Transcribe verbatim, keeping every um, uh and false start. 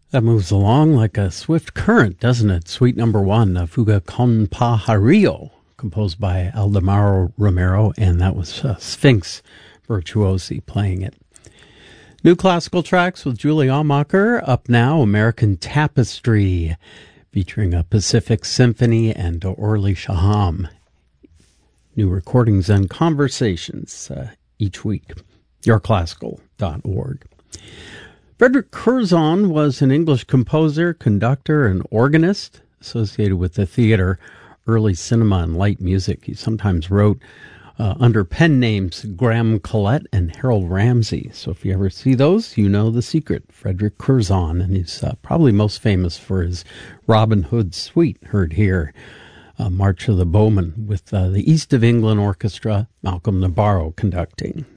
That moves along like a swift current, doesn't it? Suite number one, uh, Fuga con Pajarillo, composed by Aldemaro Romero, and that was uh, Sphinx Virtuosi playing it. New classical tracks with Julie Almacher. Up now, American Tapestry, featuring a Pacific Symphony and Orly Shaham. New recordings and conversations uh, each week. your classical dot org. Frederick Curzon was an English composer, conductor, and organist associated with the theater, early cinema, and light music. He sometimes wrote uh, under pen names Graham Collette and Harold Ramsey. So if you ever see those, you know the secret. Frederick Curzon, and he's uh, probably most famous for his Robin Hood suite, heard here, uh, March of the Bowmen, with uh, the East of England Orchestra, Malcolm Nabarro conducting.